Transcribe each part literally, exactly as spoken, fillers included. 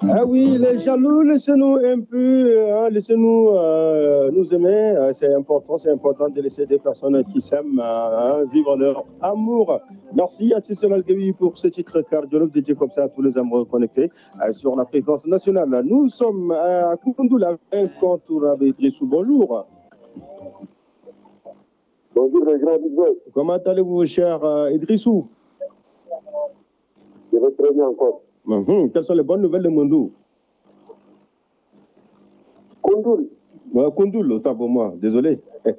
Ah oui, les jaloux, laissez-nous un peu, hein, laissez-nous euh, nous aimer. Euh, c'est important, c'est important de laisser des personnes qui s'aiment euh, hein, vivre leur amour. Merci à Cécile Algaoui pour ce titre cardiologue dédié comme ça à tous les amoureux connectés euh, sur la fréquence nationale. Nous sommes à Koundoula, incontournable Idrissou. Bonjour. Bonjour les grands Idriss. Comment allez-vous, cher euh, Idrissou? Je vais très bien encore. Mmh. Quelles sont les bonnes nouvelles de Mondou? Koundoul. Ouais, Koundoul, autant pour moi, désolé.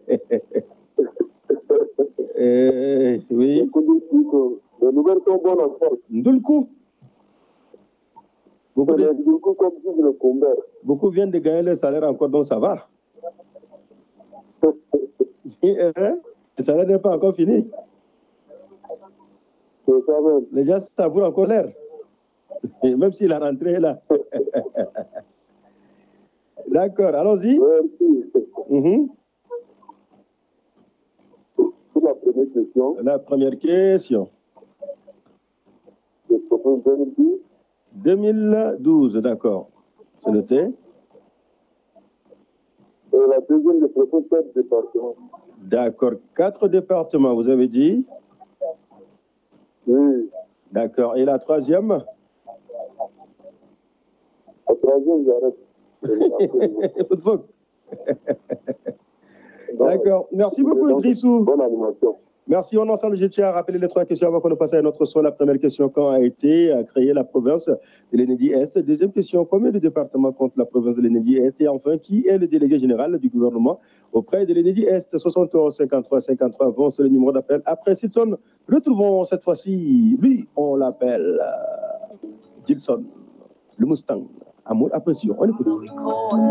euh, oui. Koundoul, les nouvelles sont bonnes encore. Ndoulkou. Beaucoup, de... Ndoulkou comme si le combat. Beaucoup viennent de gagner le salaire encore, donc ça va. Le salaire n'est pas encore fini. C'est ça même. Les gens savourent encore l'air. Même si la rentrée est là. D'accord, allons-y. Merci. Mm-hmm. Pour la première question. La première question. Je propose deux mille douze. deux mille douze, d'accord. C'est noté. Et la deuxième, je propose quatre départements. D'accord. Quatre départements, vous avez dit? Oui. D'accord. Et la troisième? La troisième, j'arrête. D'accord. Merci beaucoup, Idrissou. Bonne animation. Merci. On ensemble, je tiens à rappeler les trois questions avant qu'on ne passe à notre son. La première question, quand a été créée la province de l'Enedi-Est? Deuxième question, combien de départements compte la province de l'Enedi-Est? Et enfin, qui est le délégué général du gouvernement auprès de l'Enedi-Est? soixante-onze cinquante-trois cinquante-trois, bon, c'est le numéro d'appel. Après Silson, retrouvons cette fois-ci, lui, on l'appelle euh, Gilson, le Mustang. Amour, appréciation. On écoute.